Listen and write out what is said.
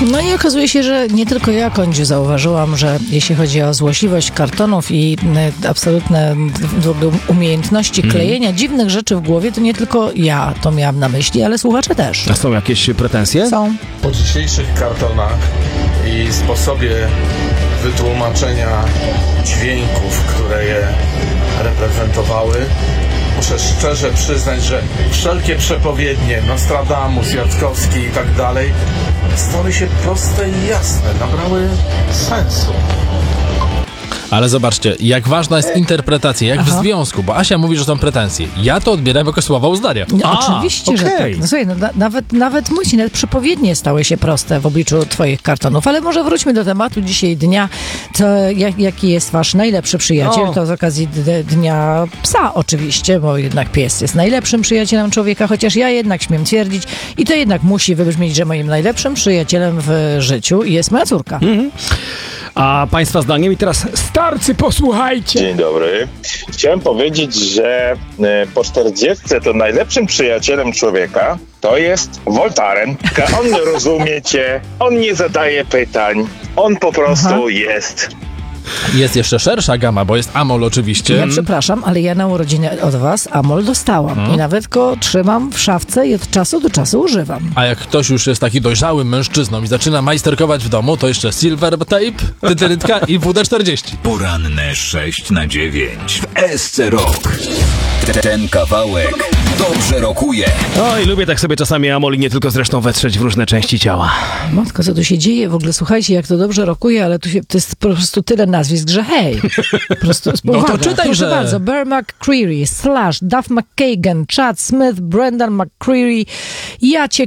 No i okazuje się, że nie tylko ja, Kądziu, zauważyłam, że jeśli chodzi o złośliwość kartonów i absolutne w ogóle umiejętności klejenia dziwnych rzeczy w głowie, to nie tylko ja to miałam na myśli, ale słuchacze też. A są jakieś pretensje? Są. Po dzisiejszych kartonach i sposobie wytłumaczenia dźwięków, które je reprezentowały, muszę szczerze przyznać, że wszelkie przepowiednie, Nostradamus, Jackowski i tak dalej, stały się proste i jasne, nabrały sensu. Ale zobaczcie, jak ważna jest interpretacja, jak w związku, bo Asia mówi, że są pretensje. Ja to odbieram jako słowa uznania. No, oczywiście, że tak. No, słuchaj, nawet musi, nawet przepowiednie stały się proste w obliczu twoich kartonów. Ale może wróćmy do tematu dzisiaj dnia. To jaki jest wasz najlepszy przyjaciel? To z okazji Dnia Psa oczywiście, bo jednak pies jest najlepszym przyjacielem człowieka, chociaż ja jednak śmiem twierdzić i to jednak musi wybrzmieć, że moim najlepszym przyjacielem w życiu jest moja córka. A państwa zdaniem i teraz starcy, posłuchajcie. Dzień dobry. Chciałem powiedzieć, że po 40 to najlepszym przyjacielem człowieka to jest Voltaren. On rozumie cię, on nie zadaje pytań, on po prostu jest. Jest jeszcze szersza gama, bo jest Amol oczywiście. Ja przepraszam, ale ja na urodziny od was Amol dostałam i nawet go trzymam w szafce i od czasu do czasu używam. A jak ktoś już jest taki dojrzałym mężczyzną i zaczyna majsterkować w domu, to jeszcze Silver Tape, tytyrytka i WD-40. Poranne 6 na 9 w SC Rock. Ten kawałek dobrze rokuje. Oj, lubię tak sobie czasami Amoli nie tylko zresztą wetrzeć w różne części ciała. Matko, co tu się dzieje? W ogóle słuchajcie, jak to dobrze rokuje, ale to jest po prostu tyle nazwisk, że hej. Po prostu No to czytaj, proszę że... bardzo. Bear McCreary, Slash, Duff McKagan, Chad Smith, Brendan McCreary, Ja Cię